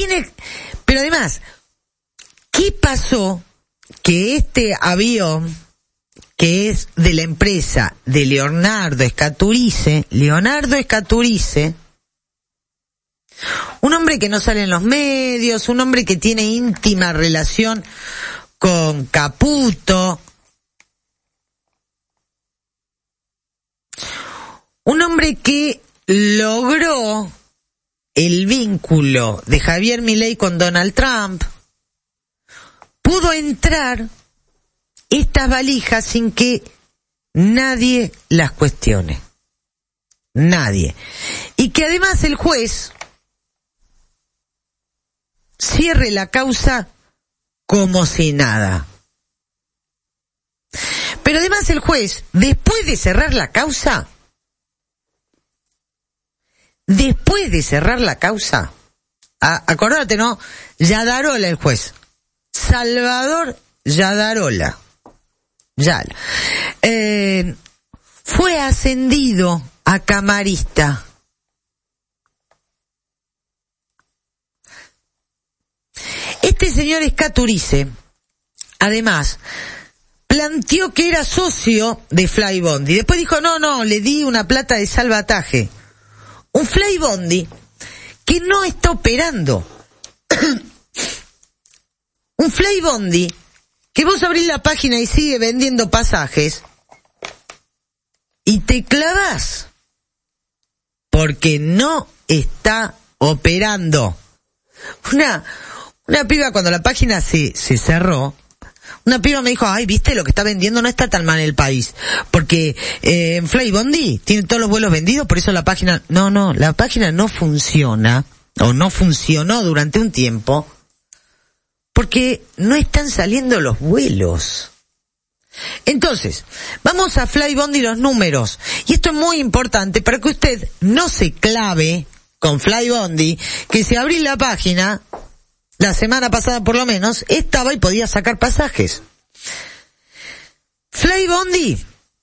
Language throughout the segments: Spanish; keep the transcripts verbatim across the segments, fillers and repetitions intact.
tiene, pero además, ¿qué pasó que este avión, que es de la empresa de Leonardo Scaturice, Leonardo Scaturice, un hombre que no sale en los medios, un hombre que tiene íntima relación con Caputo, un hombre que logró el vínculo de Javier Milei con Donald Trump, pudo entrar estas valijas sin que nadie las cuestione. Nadie. Y que además el juez cierre la causa como si nada. Pero además el juez, después de cerrar la causa, después de cerrar la causa, a, acordate, ¿no? Yadarola el juez. Salvador Yadarola. Ya. Eh, fue ascendido a camarista. Este señor Scaturice, además, planteó que era socio de Flybondi. Después dijo, no, no, le di una plata de salvataje. Un Flybondi que no está operando. Un Flybondi que vos abrís la página y sigue vendiendo pasajes y te clavás porque no está operando. Una, una piba cuando la página se, se cerró, una piba me dijo, ay, viste, lo que está vendiendo no está tan mal en el país, porque eh, en Flybondi tiene todos los vuelos vendidos, por eso la página, no, no, la página no funciona, o no funcionó durante un tiempo, porque no están saliendo los vuelos. Entonces, vamos a Flybondi los números. Y esto es muy importante para que usted no se clave con Flybondi, que si abrís la página, la semana pasada por lo menos, estaba y podía sacar pasajes. Flybondi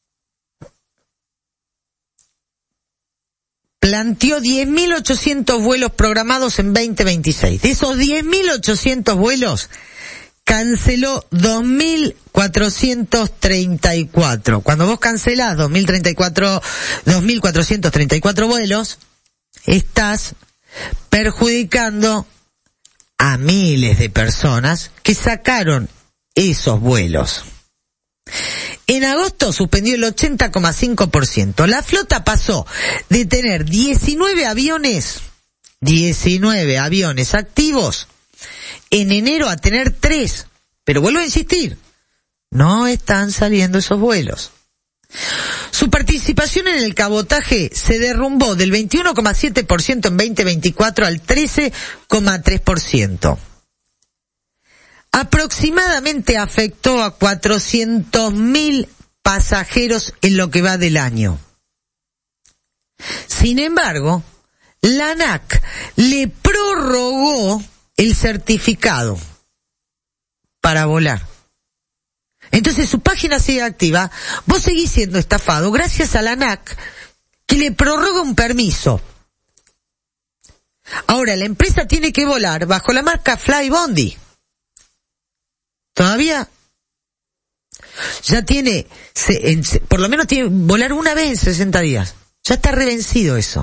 planteó diez mil ochocientos vuelos programados en veinte veintiséis. De esos diez mil ochocientos vuelos, canceló dos mil cuatrocientos treinta y cuatro. Cuando vos cancelás dos mil treinta y cuatro, dos mil cuatrocientos treinta y cuatro vuelos, estás perjudicando a miles de personas que sacaron esos vuelos. En agosto suspendió el ochenta coma cinco por ciento. La flota pasó de tener diecinueve aviones, diecinueve aviones activos, en enero a tener tres. Pero vuelvo a insistir, no están saliendo esos vuelos. Su participación en el cabotaje se derrumbó del veintiuno coma siete por ciento en veinte veinticuatro al trece coma tres por ciento. Aproximadamente afectó a cuatrocientos mil pasajeros en lo que va del año. Sin embargo, la ANAC le prorrogó el certificado para volar. Entonces su página sigue activa, vos seguís siendo estafado gracias a la ANAC que le prorroga un permiso. Ahora la empresa tiene que volar bajo la marca Flybondi. Todavía ya tiene, se, en, se, por lo menos tiene volar una vez en sesenta días. Ya está revencido eso.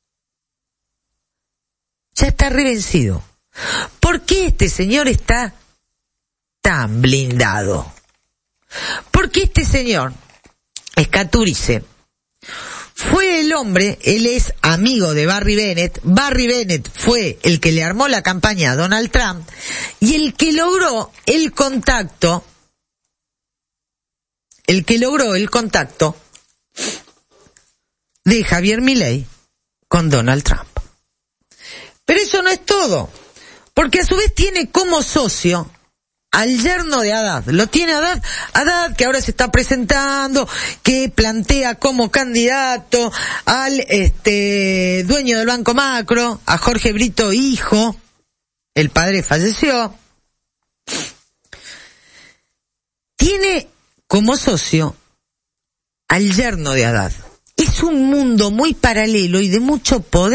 Ya está revencido. ¿Por qué este señor está tan blindado? Porque este señor, Scaturice, fue el hombre, él es amigo de Barry Bennett, Barry Bennett fue el que le armó la campaña a Donald Trump y el que logró el contacto, el que logró el contacto de Javier Milei con Donald Trump. Pero eso no es todo, porque a su vez tiene como socio al yerno de Haddad. Lo tiene Haddad, Haddad que ahora se está presentando, que plantea como candidato al este dueño del Banco Macro, a Jorge Brito hijo, el padre falleció. Tiene como socio al yerno de Haddad. Es un mundo muy paralelo y de mucho poder.